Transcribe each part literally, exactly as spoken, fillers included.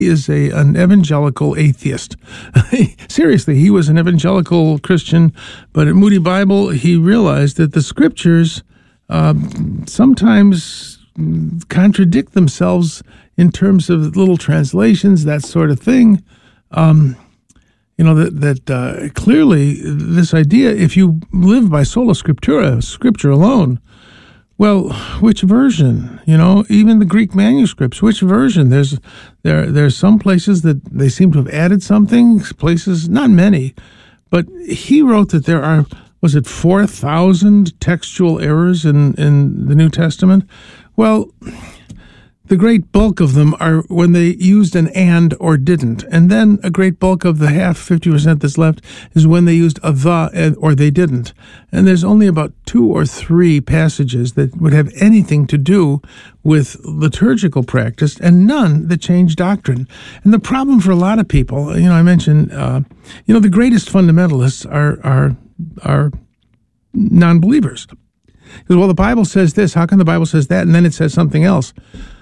is a an evangelical atheist. Seriously, he was an evangelical Christian, but at Moody Bible, he realized that the scriptures uh, sometimes contradict themselves in terms of little translations, that sort of thing. Um, you know, that, that uh, clearly this idea, if you live by sola scriptura, scripture alone, well, which version? You know, even the Greek manuscripts, which version? There's there there's some places that they seem to have added something, places, not many, but he wrote that there are, was it four thousand textual errors in, in the New Testament? Well, the great bulk of them are when they used an and or didn't. And then a great bulk of the half, fifty percent that's left, is when they used a the or they didn't. And there's only about two or three passages that would have anything to do with liturgical practice and none that change doctrine. And the problem for a lot of people, you know, I mentioned, uh, you know, the greatest fundamentalists are, are, are non-believers. Because, well, the Bible says this, how come the Bible says that? And then it says something else.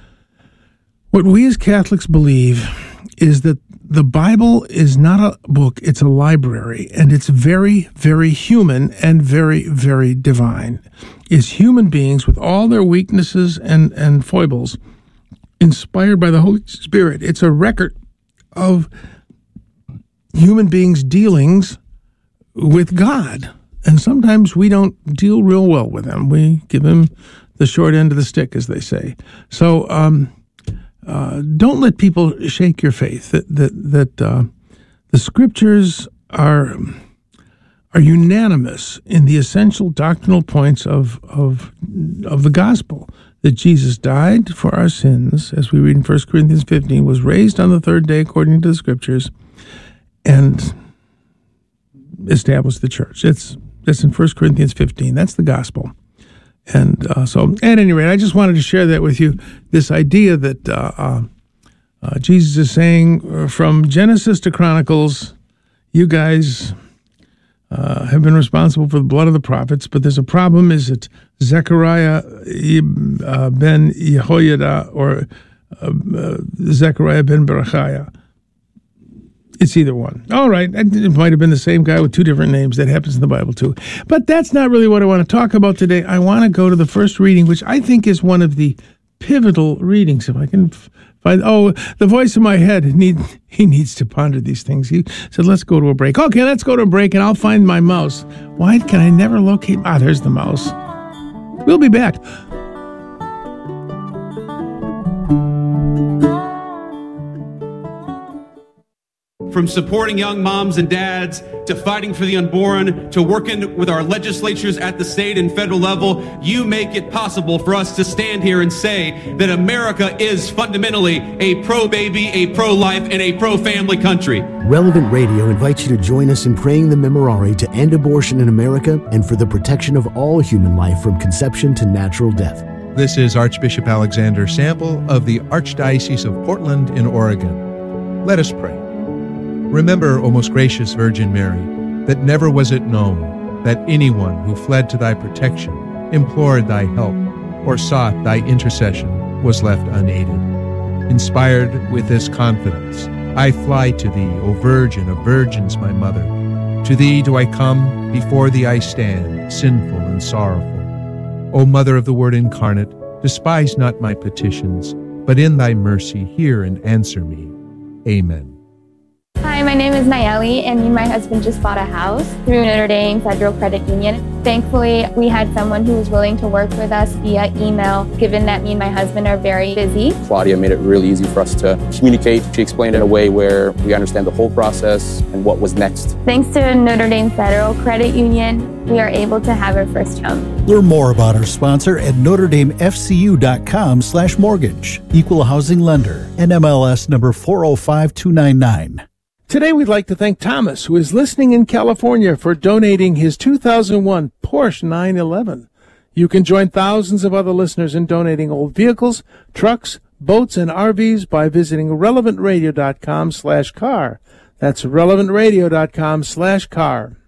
What we as Catholics believe is that the Bible is not a book, it's a library, and it's very, very human and very, very divine. It's human beings with all their weaknesses and, and foibles, inspired by the Holy Spirit. It's a record of human beings' dealings with God. And sometimes we don't deal real well with him. We give him the short end of the stick, as they say. So, um... Uh, don't let people shake your faith that that that uh, the scriptures are are unanimous in the essential doctrinal points of of of the gospel. That Jesus died for our sins, as we read in First Corinthians fifteen, was raised on the third day according to the scriptures, and established the church. That's that's in First Corinthians fifteen. That's the gospel. And uh, so, at any rate, I just wanted to share that with you, this idea that uh, uh, uh, Jesus is saying uh, from Genesis to Chronicles, you guys uh, have been responsible for the blood of the prophets, but there's a problem. Is it Zechariah uh, ben Yehoiada or uh, uh, Zechariah ben Berechiah? It's either one. All right. It might have been the same guy with two different names. That happens in the Bible, too. But that's not really what I want to talk about today. I want to go to the first reading, which I think is one of the pivotal readings. If I can find, oh, the voice in my head, need, he needs to ponder these things. He said, let's go to a break. Okay, let's go to a break, and I'll find my mouse. Why can I never locate? Ah, there's the mouse. We'll be back. From supporting young moms and dads, to fighting for the unborn, to working with our legislatures at the state and federal level, you make it possible for us to stand here and say that America is fundamentally a pro-baby, a pro-life, and a pro-family country. Relevant Radio invites you to join us in praying the Memorare to end abortion in America and for the protection of all human life from conception to natural death. This is Archbishop Alexander Sample of the Archdiocese of Portland in Oregon. Let us pray. Remember, O most gracious Virgin Mary, that never was it known that anyone who fled to thy protection, implored thy help, or sought thy intercession was left unaided. Inspired with this confidence, I fly to thee, O Virgin of Virgins, my Mother. To thee do I come, before thee I stand, sinful and sorrowful. O Mother of the Word incarnate, despise not my petitions, but in thy mercy hear and answer me. Amen. Hi, my name is Nayeli, and me and my husband just bought a house through Notre Dame Federal Credit Union. Thankfully, we had someone who was willing to work with us via email, given that me and my husband are very busy. Claudia made it really easy for us to communicate. She explained it in a way where we understand the whole process and what was next. Thanks to Notre Dame Federal Credit Union, we are able to have our first home. Learn more about our sponsor at notredamefcu.com slash mortgage. Equal housing lender. N M L S number four oh five two nine nine. Today we'd like to thank Thomas, who is listening in California, for donating his two thousand one Porsche nine eleven. You can join thousands of other listeners in donating old vehicles, trucks, boats, and R Vs by visiting relevantradio.com slash car. That's relevantradio.com slash car.